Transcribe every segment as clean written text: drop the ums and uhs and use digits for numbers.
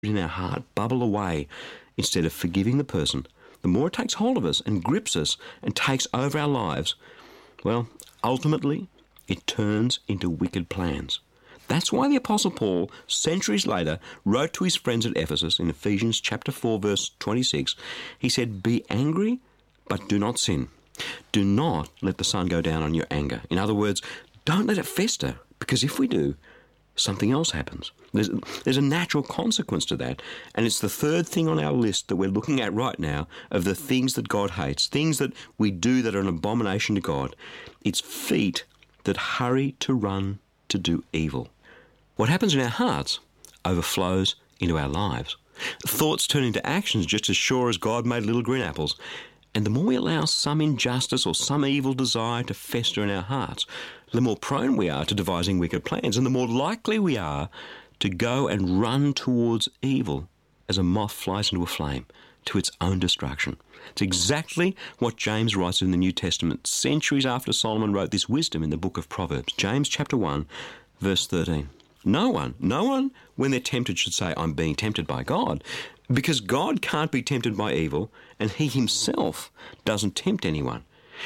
in our heart bubble away instead of forgiving the person, the more it takes hold of us and grips us and takes over our lives, well, ultimately, it turns into wicked plans. That's why the Apostle Paul, centuries later, wrote to his friends at Ephesus in Ephesians chapter 4, verse 26. He said, "Be angry, but do not sin. Do not let the sun go down on your anger." In other words, don't let it fester, because if we do, something else happens. There's a natural consequence to that, and it's the third thing on our list that we're looking at right now of the things that God hates, things that we do that are an abomination to God. It's feet that hurry to run to do evil. What happens in our hearts overflows into our lives. Thoughts turn into actions just as sure as God made little green apples. And the more we allow some injustice or some evil desire to fester in our hearts, the more prone we are to devising wicked plans, and the more likely we are to go and run towards evil as a moth flies into a flame, to its own destruction. It's exactly what James writes in the New Testament, centuries after Solomon wrote this wisdom in the book of Proverbs. James chapter 1, verse 13. No one, when they're tempted, should say, "I'm being tempted by God," because God can't be tempted by evil, and he himself doesn't tempt anyone.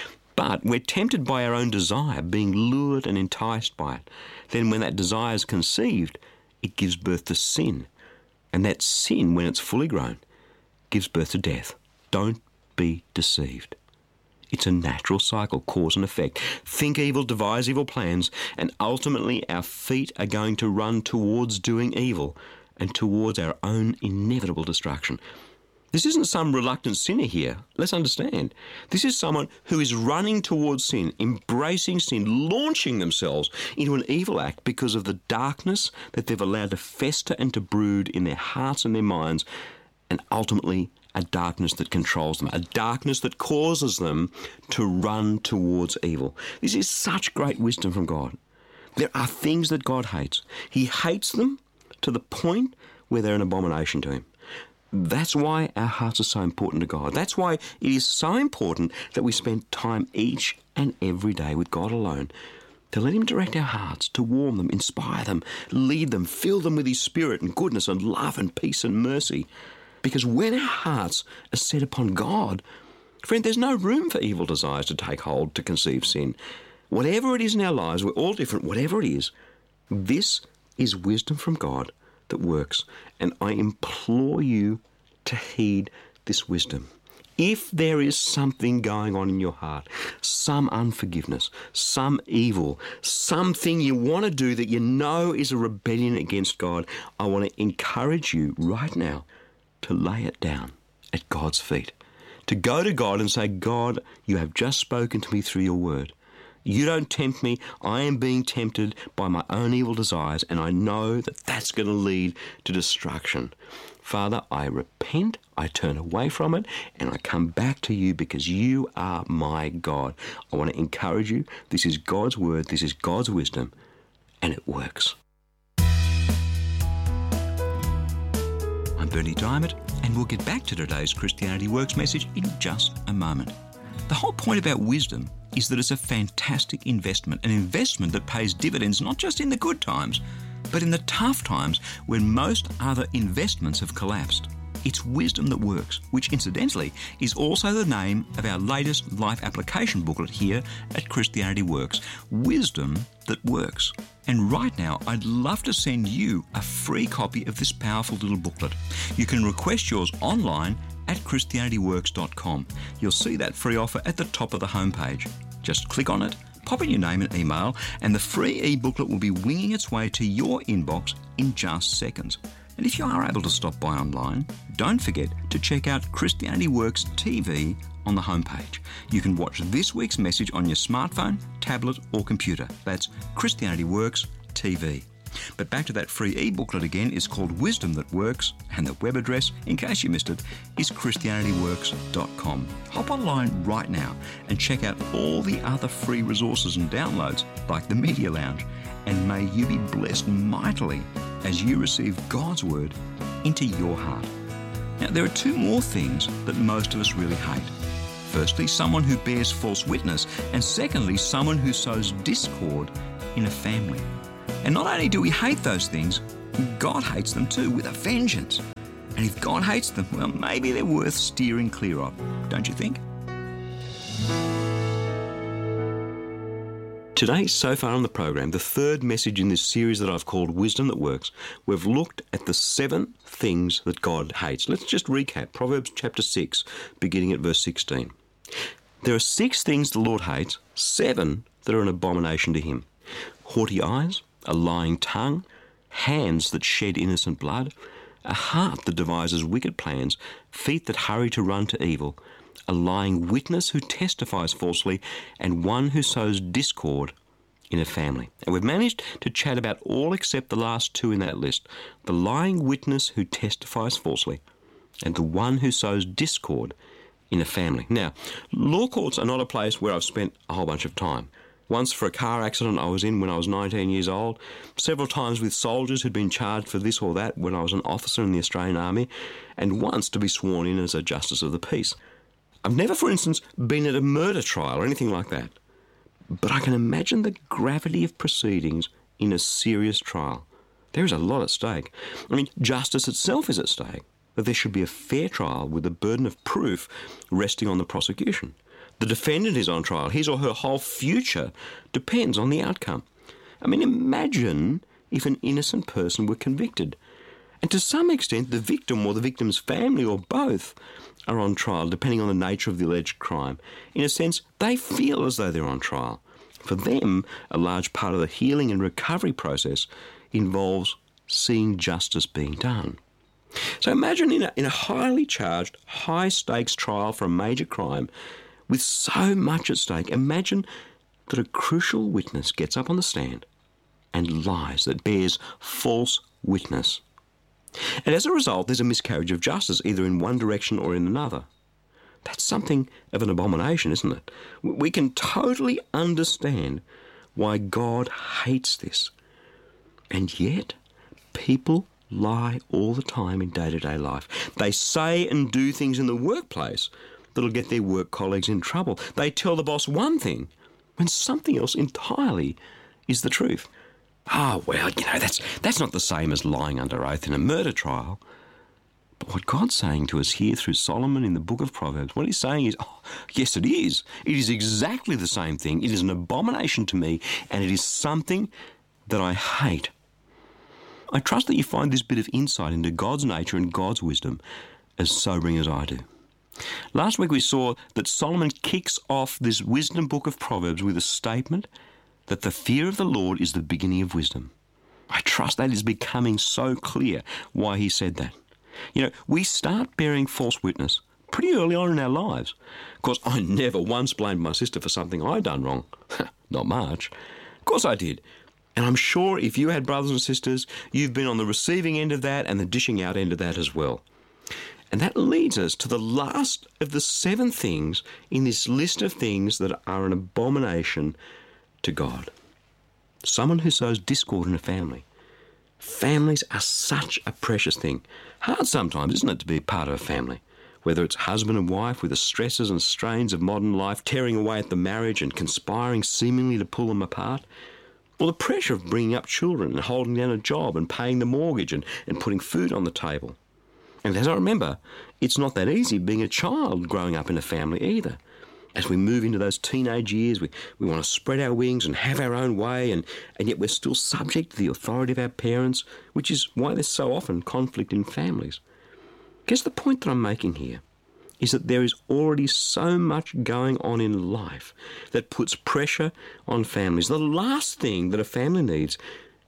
But we're tempted by our own desire, being lured and enticed by it. Then when that desire is conceived, it gives birth to sin. And that sin, when it's fully grown, gives birth to death. Don't be deceived. It's a natural cycle, cause and effect. Think evil, devise evil plans, and ultimately our feet are going to run towards doing evil and towards our own inevitable destruction. This isn't some reluctant sinner here. Let's understand. This is someone who is running towards sin, embracing sin, launching themselves into an evil act because of the darkness that they've allowed to fester and to brood in their hearts and their minds, and ultimately a darkness that controls them, a darkness that causes them to run towards evil. This is such great wisdom from God. There are things that God hates. He hates them to the point where they're an abomination to him. That's why our hearts are so important to God. That's why it is so important that we spend time each and every day with God alone, to let him direct our hearts, to warm them, inspire them, lead them, fill them with his spirit and goodness and love and peace and mercy. Because when our hearts are set upon God, friend, there's no room for evil desires to take hold, to conceive sin. Whatever it is in our lives, we're all different, whatever it is, this is wisdom from God that works. And I implore you to heed this wisdom. If there is something going on in your heart, some unforgiveness, some evil, something you want to do that you know is a rebellion against God, I want to encourage you right now to lay it down at God's feet, to go to God and say, "God, you have just spoken to me through your word. You don't tempt me. I am being tempted by my own evil desires, and I know that that's going to lead to destruction. Father, I repent, I turn away from it, and I come back to you because you are my God." I want to encourage you. This is God's word. This is God's wisdom, and it works. I'm Bernie Diamond, and we'll get back to today's Christianity Works message in just a moment. The whole point about wisdom is that it's a fantastic investment, an investment that pays dividends not just in the good times, but in the tough times when most other investments have collapsed. It's wisdom that works, which incidentally is also the name of our latest life application booklet here at Christianity Works. Wisdom that works. And right now, I'd love to send you a free copy of this powerful little booklet. You can request yours online at christianityworks.com. You'll see that free offer at the top of the homepage. Just click on it, pop in your name and email, and the free e-booklet will be winging its way to your inbox in just seconds. And if you are able to stop by online, don't forget to check out Christianity Works TV on the homepage. You can watch this week's message on your smartphone, tablet or computer. That's Christianity Works TV. But back to that free e-booklet again. It's called Wisdom That Works, and the web address, in case you missed it, is christianityworks.com. Hop online right now and check out all the other free resources and downloads like the Media Lounge. And may you be blessed mightily as you receive God's word into your heart. Now, there are two more things that most of us really hate. Firstly, someone who bears false witness, and secondly, someone who sows discord in a family. And not only do we hate those things, God hates them too, with a vengeance. And if God hates them, well, maybe they're worth steering clear of, don't you think? Today, so far on the program, the third message in this series that I've called Wisdom That Works, we've looked at the 7 things that God hates. Let's just recap. Proverbs chapter 6, beginning at verse 16. There are 6 things the Lord hates, 7 that are an abomination to him. Haughty eyes, a lying tongue, hands that shed innocent blood, a heart that devises wicked plans, feet that hurry to run to evil, a lying witness who testifies falsely, and one who sows discord in a family. And we've managed to chat about all except the last 2 in that list. The lying witness who testifies falsely, and the one who sows discord in a family. Now, law courts are not a place where I've spent a whole bunch of time. Once for a car accident I was in when I was 19 years old, several times with soldiers who'd been charged for this or that when I was an officer in the Australian Army, and once to be sworn in as a Justice of the Peace. I've never, for instance, been at a murder trial or anything like that. But I can imagine the gravity of proceedings in a serious trial. There is a lot at stake. I mean, justice itself is at stake. That there should be a fair trial with the burden of proof resting on the prosecution. The defendant is on trial. His or her whole future depends on the outcome. I mean, imagine if an innocent person were convicted. And to some extent, the victim or the victim's family or both are on trial, depending on the nature of the alleged crime. In a sense, they feel as though they're on trial. For them, a large part of the healing and recovery process involves seeing justice being done. So imagine in a highly charged, high-stakes trial for a major crime, with so much at stake, imagine that a crucial witness gets up on the stand and lies, that bears false witness. And as a result, there's a miscarriage of justice, either in one direction or in another. That's something of an abomination, isn't it? We can totally understand why God hates this. And yet, people lie all the time in day-to-day life. They say and do things in the workplace that'll get their work colleagues in trouble. They tell the boss one thing when something else entirely is the truth. Oh, well, that's not the same as lying under oath in a murder trial. But what God's saying to us here through Solomon in the book of Proverbs, what he's saying is, oh, yes, it is. It is exactly the same thing. It is an abomination to me, and it is something that I hate. I trust that you find this bit of insight into God's nature and God's wisdom as sobering as I do. Last week we saw that Solomon kicks off this wisdom book of Proverbs with a statement that the fear of the Lord is the beginning of wisdom. I trust that is becoming so clear why he said that. We start bearing false witness pretty early on in our lives. Of course, I never once blamed my sister for something I'd done wrong. Not much. Of course I did. And I'm sure if you had brothers and sisters, you've been on the receiving end of that and the dishing out end of that as well. And that leads us to the last of the 7 things in this list of things that are an abomination to God. Someone who sows discord in a family. Families are such a precious thing. Hard sometimes, isn't it, to be part of a family? Whether it's husband and wife with the stresses and strains of modern life tearing away at the marriage and conspiring seemingly to pull them apart, or the pressure of bringing up children and holding down a job and paying the mortgage and putting food on the table. And as I remember, it's not that easy being a child growing up in a family either. As we move into those teenage years, we want to spread our wings and have our own way, and yet we're still subject to the authority of our parents, which is why there's so often conflict in families. I guess the point that I'm making here is that there is already so much going on in life that puts pressure on families. The last thing that a family needs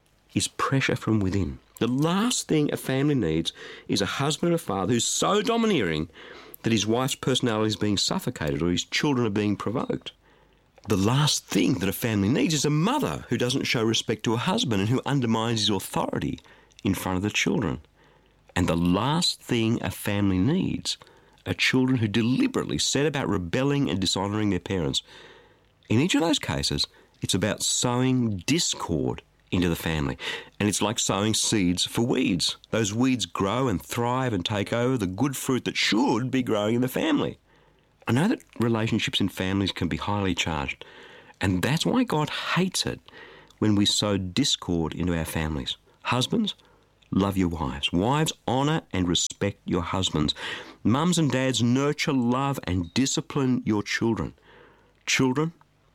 is pressure from within. The last thing a family needs is a husband and a father who's so domineering that his wife's personality is being suffocated or his children are being provoked. The last thing that a family needs is a mother who doesn't show respect to her husband and who undermines his authority in front of the children. And the last thing a family needs are children who deliberately set about rebelling and dishonouring their parents. In each of those cases, it's about sowing discord into the family. And it's like sowing seeds for weeds. Those weeds grow and thrive and take over the good fruit that should be growing in the family. I know that relationships in families can be highly charged, and that's why God hates it when we sow discord into our families. Husbands, love your wives. Wives, honour and respect your husbands. Mums and dads, nurture, love and discipline your children. Children,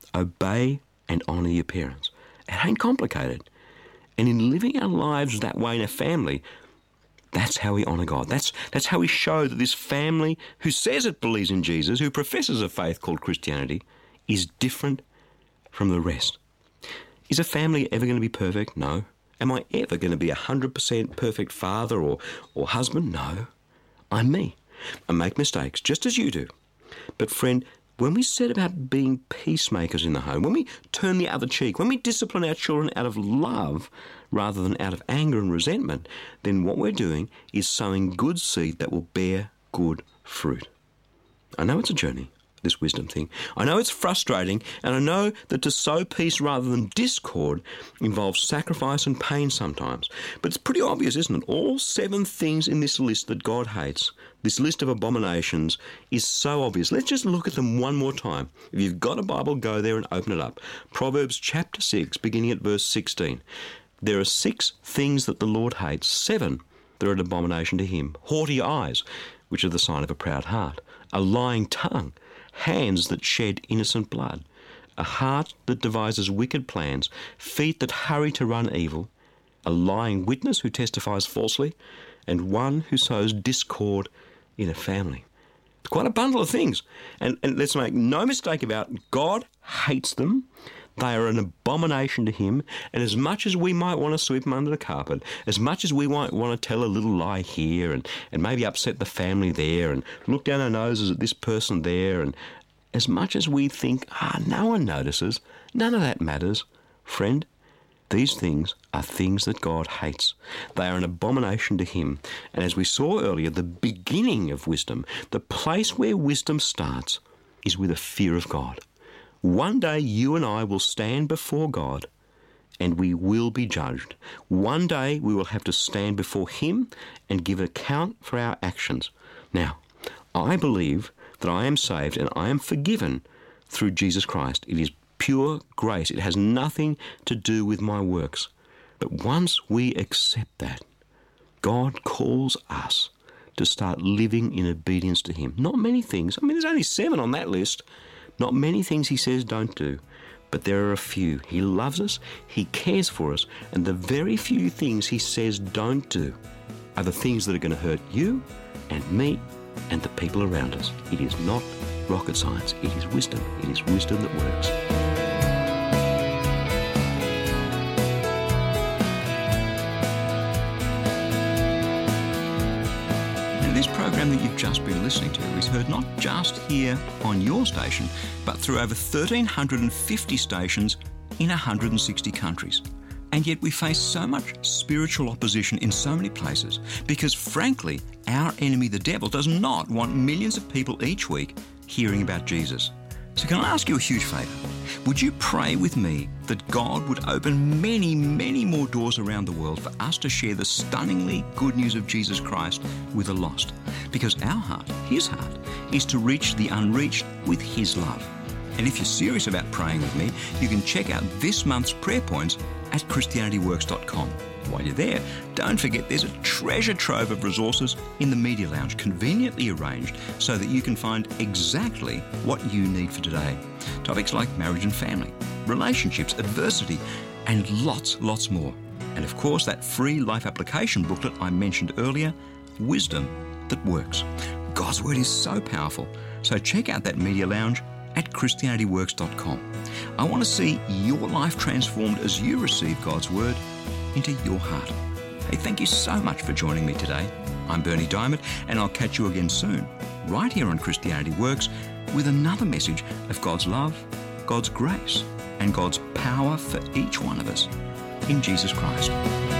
obey and honour your parents. It ain't complicated. And in living our lives that way in a family, that's how we honour God. That's how we show that this family who says it believes in Jesus, who professes a faith called Christianity, is different from the rest. Is a family ever going to be perfect? No. Am I ever going to be 100% perfect father or husband? No. I'm me. I make mistakes, just as you do. But friend, when we set about being peacemakers in the home, when we turn the other cheek, when we discipline our children out of love rather than out of anger and resentment, then what we're doing is sowing good seed that will bear good fruit. I know it's a journey, this wisdom thing. I know it's frustrating, and I know that to sow peace rather than discord involves sacrifice and pain sometimes. But it's pretty obvious, isn't it? All 7 things in this list that God hates, this list of abominations, is so obvious. Let's just look at them one more time. If you've got a Bible, go there and open it up. Proverbs chapter 6, beginning at verse 16. There are 6 things that the Lord hates, 7 that are an abomination to him. Haughty eyes, which are the sign of a proud heart. A lying tongue. Hands that shed innocent blood. A heart that devises wicked plans. Feet that hurry to run evil. A lying witness who testifies falsely. And one who sows discord in a family. It's quite a bundle of things. And let's make no mistake about it, God hates them. They are an abomination to him, and as much as we might want to sweep them under the carpet, as much as we might want to tell a little lie here and maybe upset the family there and look down our noses at this person there, and as much as we think, no one notices, none of that matters, friend, these things are things that God hates. They are an abomination to him. And as we saw earlier, the beginning of wisdom, the place where wisdom starts, is with a fear of God. One day you and I will stand before God and we will be judged. One day we will have to stand before him and give account for our actions. Now, I believe that I am saved and I am forgiven through Jesus Christ. It is pure grace. It has nothing to do with my works. But once we accept that, God calls us to start living in obedience to him. Not many things. There's only 7 on that list. Not many things he says don't do, but there are a few. He loves us, he cares for us, and the very few things he says don't do are the things that are going to hurt you and me and the people around us. It is not rocket science, it is wisdom. It is wisdom that works. This program that you've just been listening to is heard not just here on your station, but through over 1,350 stations in 160 countries. And yet we face so much spiritual opposition in so many places because, frankly, our enemy, the devil, does not want millions of people each week hearing about Jesus. So can I ask you a huge favour? Would you pray with me that God would open many, many more doors around the world for us to share the stunningly good news of Jesus Christ with the lost? Because our heart, his heart, is to reach the unreached with his love. And if you're serious about praying with me, you can check out this month's prayer points at ChristianityWorks.com. While you're there, don't forget there's a treasure trove of resources in the Media Lounge, conveniently arranged so that you can find exactly what you need for today. Topics like marriage and family, relationships, adversity, and lots more. And of course, that free life application booklet I mentioned earlier, Wisdom That Works. God's Word is so powerful, so check out that Media Lounge at ChristianityWorks.com. I want to see your life transformed as you receive God's Word into your heart. Hey, thank you so much for joining me today. I'm Bernie Diamond, and I'll catch you again soon, right here on Christianity Works, with another message of God's love, God's grace, and God's power for each one of us in Jesus Christ.